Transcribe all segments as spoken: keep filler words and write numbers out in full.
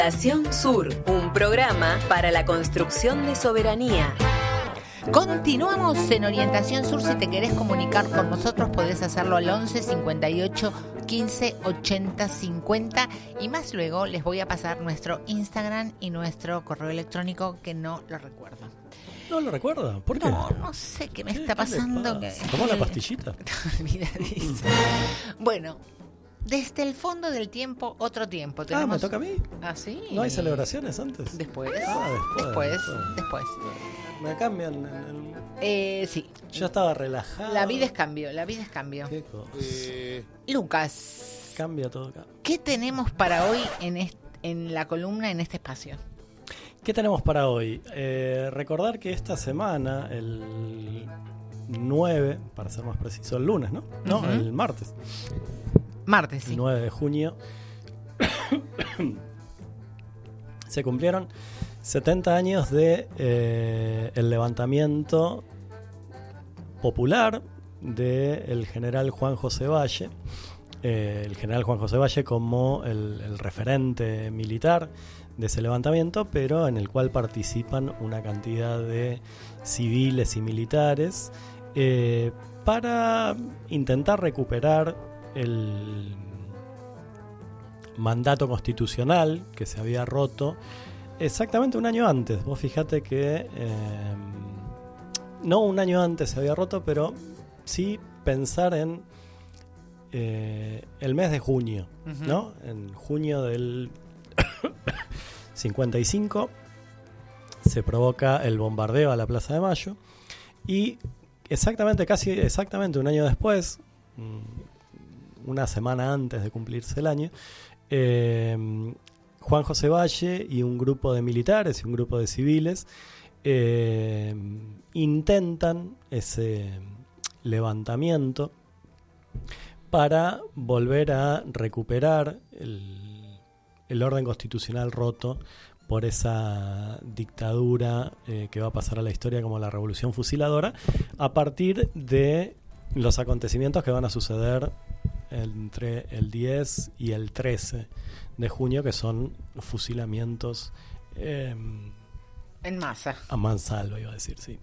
Orientación Sur, un programa para la construcción de soberanía. Continuamos en Orientación Sur. Si te querés comunicar con nosotros podés hacerlo al once cincuenta y ocho quince ochenta cincuenta y más luego les voy a pasar nuestro Instagram y nuestro correo electrónico que no lo recuerdo. ¿No lo recuerda? ¿Por qué? No, no sé qué me ¿Qué, está qué le pasando. pasa? Que... ¿Tomó la pastillita? Olvidadiza. Bueno, desde el fondo del tiempo, otro tiempo. Ah, ¿me toca a mí? ¿Ah, sí? ¿No hay celebraciones antes? Después. Ah, después. Después. Después. después. ¿Me cambian? En el... Eh, sí. Yo estaba relajado. La vida es cambio, la vida es cambio. ¿Qué cosa? Eh... Lucas. Cambia todo acá. ¿Qué tenemos para hoy en, est- en la columna, en este espacio? ¿Qué tenemos para hoy? Eh, recordar que esta semana, el nueve, para ser más preciso, el lunes, ¿no? No, Uh-huh. el martes. Martes, sí. El nueve de junio. Se cumplieron setenta años de eh, el levantamiento popular del general Juan José Valle. Eh, el general Juan José Valle como el, el referente militar de ese levantamiento, pero en el cual participan una cantidad de civiles y militares eh, para intentar recuperar el mandato constitucional que se había roto exactamente un año antes. Vos fijate que eh, no un año antes se había roto, pero sí pensar en eh, el mes de junio, uh-huh. ¿no? En junio del cincuenta y cinco se provoca el bombardeo a la Plaza de Mayo y exactamente, casi exactamente un año después, una semana antes de cumplirse el año, eh, Juan José Valle y un grupo de militares y un grupo de civiles eh, intentan ese levantamiento para volver a recuperar el, el orden constitucional roto por esa dictadura eh, que va a pasar a la historia como la Revolución Fusiladora, a partir de los acontecimientos que van a suceder entre el diez y el trece de junio, que son fusilamientos eh, en masa. A mansalva, iba a decir, sí.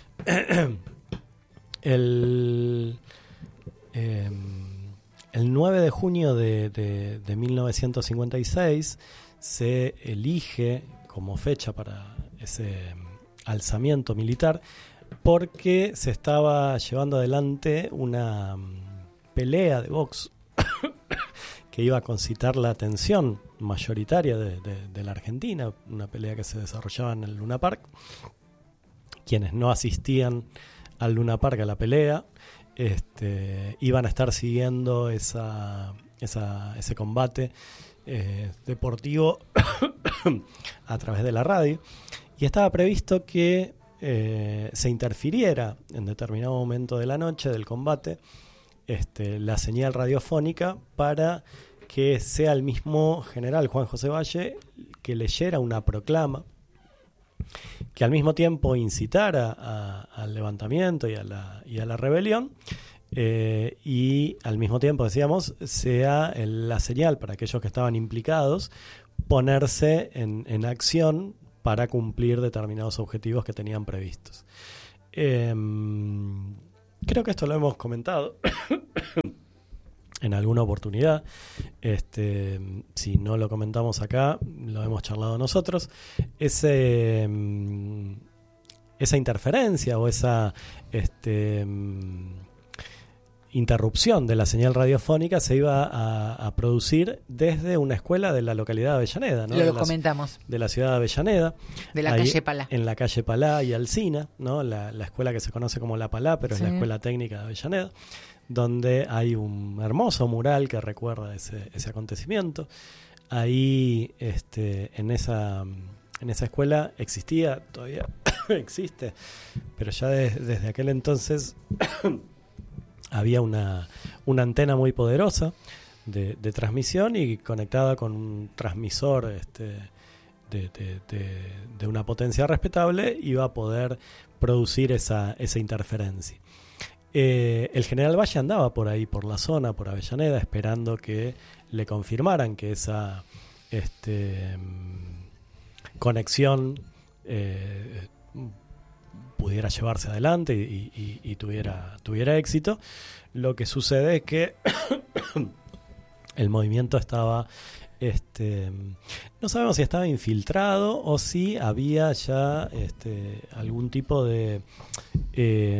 el, eh, el nueve de junio de, de, de mil novecientos cincuenta y seis se elige como fecha para ese alzamiento militar porque se estaba llevando adelante una pelea de box que iba a concitar la atención mayoritaria de, de, de la Argentina, una pelea que se desarrollaba en el Luna Park. Quienes no asistían al Luna Park a la pelea este, iban a estar siguiendo esa, esa, ese combate eh, deportivo a través de la radio, y estaba previsto que eh, se interfiriera en determinado momento de la noche del combate Este, la señal radiofónica para que sea el mismo general Juan José Valle que leyera una proclama que al mismo tiempo incitara a, al levantamiento y a la, y a la rebelión eh, y al mismo tiempo, decíamos, sea el, la señal para aquellos que estaban implicados ponerse en, en acción para cumplir determinados objetivos que tenían previstos. Eh, Creo que esto lo hemos comentado en alguna oportunidad. Este, si no lo comentamos acá, lo hemos charlado nosotros. Ese, esa interferencia o esa este, interrupción de la señal radiofónica se iba a, a producir desde una escuela de la localidad de Avellaneda, ¿no? Lo de la, comentamos. De la ciudad de Avellaneda. De la ahí, calle Palá. En la calle Palá y Alsina, ¿no? La, la escuela que se conoce como La Palá, pero sí. Es la escuela técnica de Avellaneda, donde hay un hermoso mural que recuerda ese, ese acontecimiento. Ahí, este, en esa, en esa escuela existía, todavía existe, pero ya de, desde aquel entonces había una, una antena muy poderosa de, de transmisión y conectada con un transmisor este, de, de, de, de una potencia respetable, iba a poder producir esa, esa interferencia. Eh, el general Valle andaba por ahí, por la zona, por Avellaneda, esperando que le confirmaran que esa este, conexión eh, pudiera llevarse adelante y, y, y tuviera, tuviera éxito. Lo que sucede es que el movimiento estaba, este, no sabemos si estaba infiltrado o si había ya este, algún tipo de eh,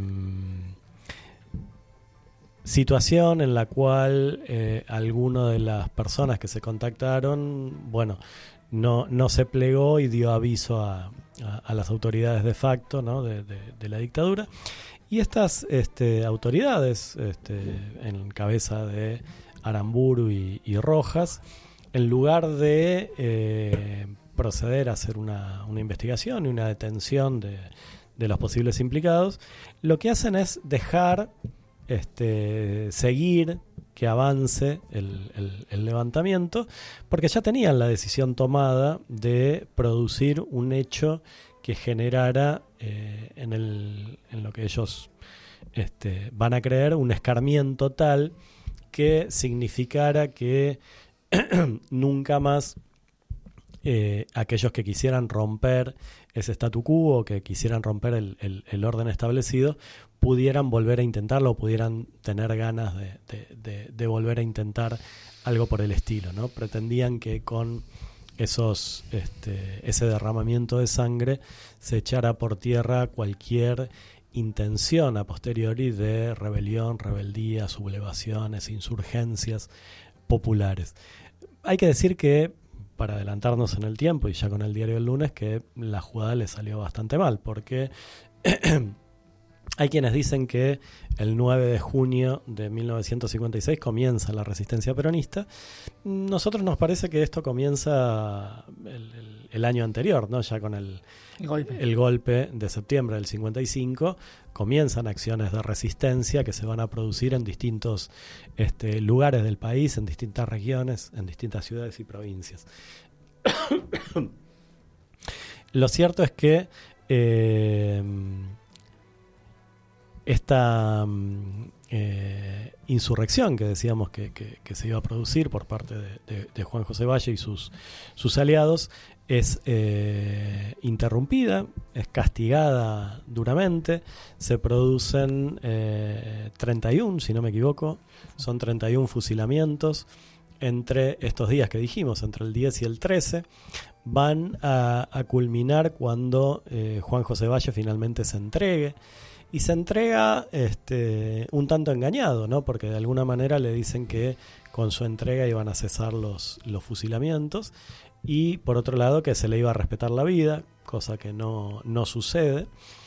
situación en la cual eh, alguna de las personas que se contactaron, bueno, no, no se plegó y dio aviso a, a, a las autoridades de facto, ¿no? de, de, de la dictadura. Y estas este, autoridades, este, en cabeza de Aramburu y, y Rojas, en lugar de eh, proceder a hacer una, una investigación y una detención de, de los posibles implicados, lo que hacen es dejar este, seguir que avance el, el, el levantamiento, porque ya tenían la decisión tomada de producir un hecho que generara eh, en, el, en lo que ellos este, van a creer un escarmiento tal que significara que nunca más eh, aquellos que quisieran romper ese statu quo, que quisieran romper el, el, el orden establecido, pudieran volver a intentarlo o pudieran tener ganas de, de, de, de volver a intentar algo por el estilo, ¿no? Pretendían que con esos este, ese derramamiento de sangre se echara por tierra cualquier intención a posteriori de rebelión, rebeldía, sublevaciones, insurgencias populares. Hay que decir que, para adelantarnos en el tiempo y ya con el diario del lunes, que la jugada le salió bastante mal, porque hay quienes dicen que el nueve de junio de mil novecientos cincuenta y seis comienza la resistencia peronista. Nosotros nos parece que esto comienza el, el, el año anterior, ¿no? Ya con el, el, golpe. el golpe de septiembre del cincuenta y cinco, comienzan acciones de resistencia que se van a producir en distintos este, lugares del país, en distintas regiones, en distintas ciudades y provincias. Lo cierto es que eh, esta eh, insurrección que decíamos que, que, que se iba a producir por parte de, de, de Juan José Valle y sus, sus aliados es eh, interrumpida, es castigada duramente. Se producen eh, treinta y uno, si no me equivoco, son treinta y uno fusilamientos entre estos días que dijimos, entre el diez y el trece. Van a, a culminar cuando eh, Juan José Valle finalmente se entregue. Y se entrega este, un tanto engañado, ¿no? Porque de alguna manera le dicen que con su entrega iban a cesar los, los fusilamientos, y por otro lado que se le iba a respetar la vida, cosa que no, no sucede.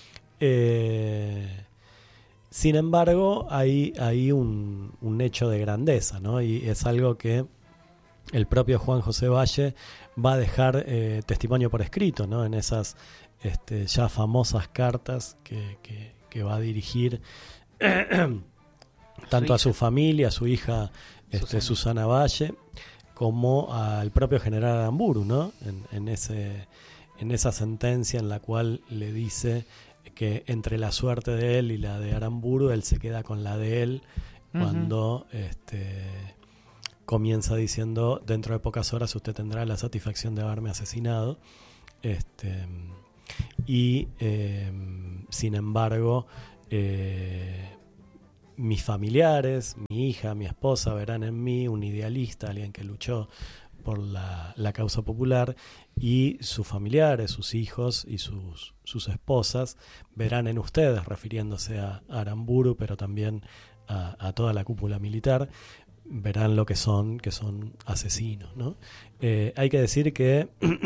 Eh, sin embargo, hay, hay un, un hecho de grandeza, ¿no? Y es algo que el propio Juan José Valle va a dejar eh, testimonio por escrito, ¿no? En esas este, ya famosas cartas que... que que va a dirigir tanto a su familia, a su hija este, Susana. Susana Valle, como al propio general Aramburu, ¿no? En, en, ese, en esa sentencia en la cual le dice que entre la suerte de él y la de Aramburu, él se queda con la de él, uh-huh. cuando este, comienza diciendo: dentro de pocas horas usted tendrá la satisfacción de haberme asesinado. Este... Y eh, sin embargo eh, mis familiares, mi hija, mi esposa verán en mí un idealista, alguien que luchó por la, la causa popular, y sus familiares, sus hijos y sus, sus esposas verán en ustedes, refiriéndose a Aramburu, pero también a, a toda la cúpula militar, verán lo que son, que son asesinos, ¿no? Eh, hay que decir que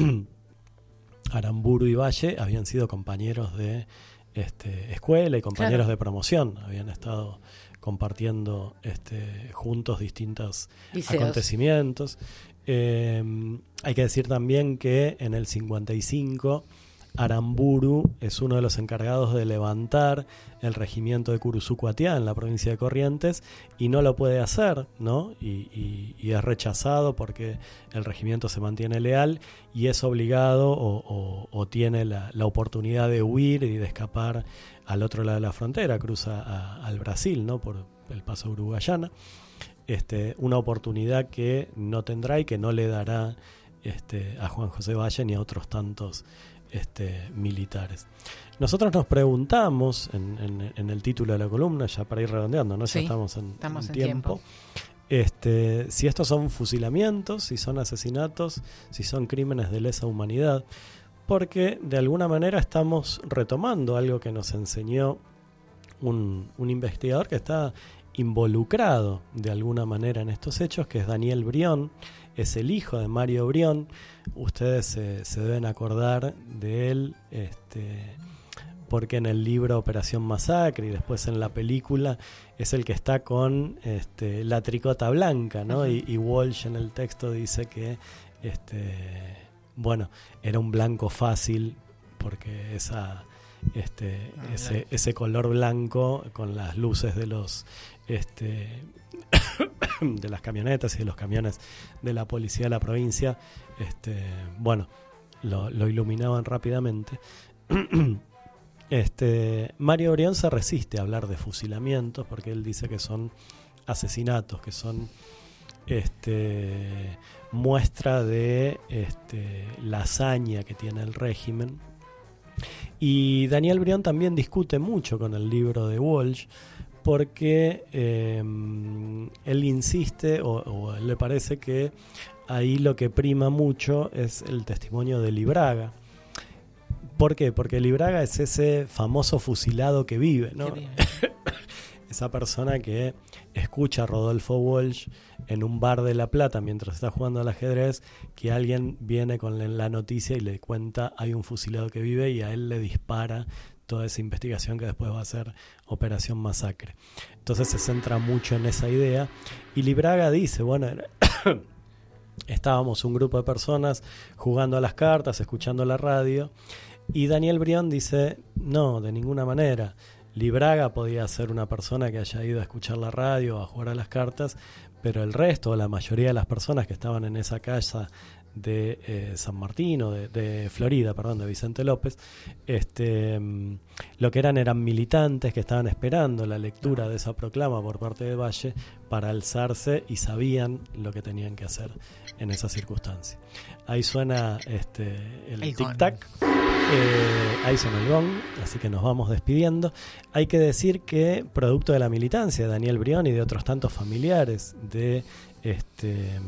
Aramburu y Valle habían sido compañeros de este, escuela y compañeros claro. de promoción, habían estado compartiendo este, juntos distintos Liceos. acontecimientos. Eh, hay que decir también que en el cincuenta y cinco Aramburu es uno de los encargados de levantar el regimiento de Curuzucuatiá en la provincia de Corrientes, y no lo puede hacer, ¿no? Y, y, y es rechazado porque el regimiento se mantiene leal y es obligado o, o, o tiene la, la oportunidad de huir y de escapar al otro lado de la frontera, cruza a, al Brasil, ¿no? Por el paso uruguayana. este, una oportunidad que no tendrá y que no le dará este, a Juan José Valle ni a otros tantos este, militares. Nosotros nos preguntamos en, en, en el título de la columna, ya para ir redondeando, ¿no? Sí, ya estamos en, estamos en en tiempo. tiempo. Este, si estos son fusilamientos, si son asesinatos, si son crímenes de lesa humanidad, porque de alguna manera estamos retomando algo que nos enseñó un, un investigador que está involucrado de alguna manera en estos hechos, que es Daniel Brión, es el hijo de Mario Brión. Ustedes se, se deben acordar de él, este, porque en el libro Operación Masacre y después en la película es el que está con este, la tricota blanca, ¿no? Uh-huh. y, y Walsh en el texto dice que este, bueno, era un blanco fácil porque esa este ah, ese, ese color blanco con las luces de los este de las camionetas y de los camiones de la policía de la provincia, este bueno, lo, lo iluminaban rápidamente. Este, Mario Brión se resiste a hablar de fusilamientos porque él dice que son asesinatos, que son este, muestra de este, la hazaña que tiene el régimen. Y Daniel Brión también discute mucho con el libro de Walsh porque eh, él insiste o, o él le parece que ahí lo que prima mucho es el testimonio de Libraga. ¿Por qué? Porque Libraga es ese famoso fusilado que vive, ¿no? Que vive. Esa persona que escucha a Rodolfo Walsh en un bar de La Plata mientras está jugando al ajedrez, que alguien viene con la noticia y le cuenta hay un fusilado que vive, y a él le dispara toda esa investigación que después va a ser Operación Masacre. Entonces se centra mucho en esa idea, y Libraga dice, bueno, estábamos un grupo de personas jugando a las cartas, escuchando la radio, y Daniel Brión dice, no, de ninguna manera. Libraga podía ser una persona que haya ido a escuchar la radio o a jugar a las cartas, pero el resto, o la mayoría de las personas que estaban en esa casa de eh, San Martín, o de, de Florida, perdón, de Vicente López, este, lo que eran eran militantes que estaban esperando la lectura de esa proclama por parte de Valle para alzarse, y sabían lo que tenían que hacer en esa circunstancia. Ahí suena este, el, el tic-tac. Eh, ahí suena el gong, así que nos vamos despidiendo. Hay que decir que, producto de la militancia de Daniel Brión y de otros tantos familiares de este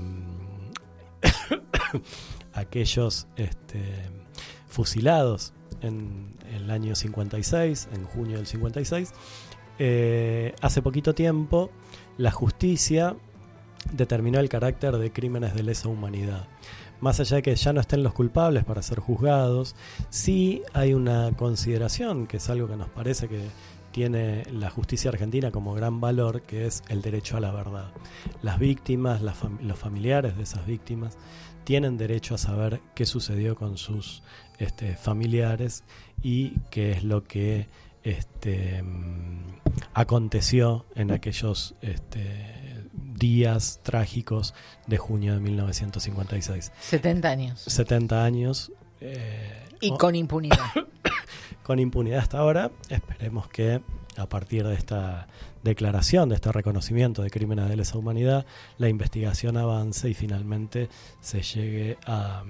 aquellos este, fusilados en el año cincuenta y seis, en junio del cincuenta y seis, eh, hace poquito tiempo la justicia determinó el carácter de crímenes de lesa humanidad. Más allá de que ya no estén los culpables para ser juzgados, sí hay una consideración, que es algo que nos parece que tiene la justicia argentina como gran valor, que es el derecho a la verdad. Las víctimas, las fam- los familiares de esas víctimas tienen derecho a saber qué sucedió con sus este, familiares y qué es lo que este, aconteció en aquellos este, días trágicos de junio de mil novecientos cincuenta y seis. setenta años. setenta años. Eh, y oh, con impunidad. Con impunidad hasta ahora. Esperemos que a partir de esta declaración, de este reconocimiento de crímenes de lesa humanidad, la investigación avance y finalmente se llegue a,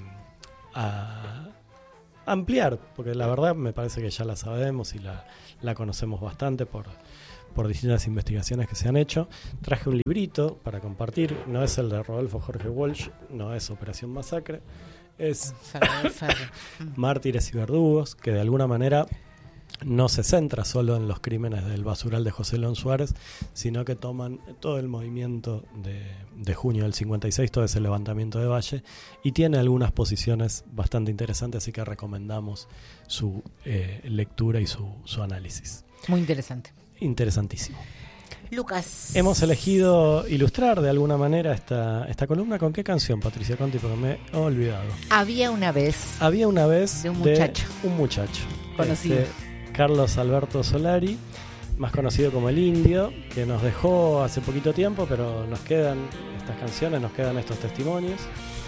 a ampliar, porque la verdad me parece que ya la sabemos y la, la conocemos bastante por, por distintas investigaciones que se han hecho. Traje un librito para compartir, no es el de Rodolfo Jorge Walsh, no es Operación Masacre, es Mártires y Verdugos, que de alguna manera no se centra solo en los crímenes del basural de José León Suárez, sino que toman todo el movimiento de, de junio del cincuenta y seis, todo ese levantamiento de Valle, y tiene algunas posiciones bastante interesantes, así que recomendamos su eh, lectura y su, su análisis. Muy interesante. Interesantísimo. Lucas. Hemos elegido ilustrar de alguna manera esta, esta columna. ¿Con qué canción, Patricia Conti? Porque me he olvidado. Había una vez. Había una vez de un muchacho. De un muchacho. Conocido. Este, Carlos Alberto Solari, más conocido como El Indio, que nos dejó hace poquito tiempo, pero nos quedan estas canciones, nos quedan estos testimonios.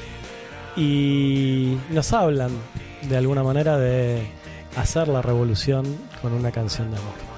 Y nos hablan de alguna manera de hacer la revolución con una canción de amor.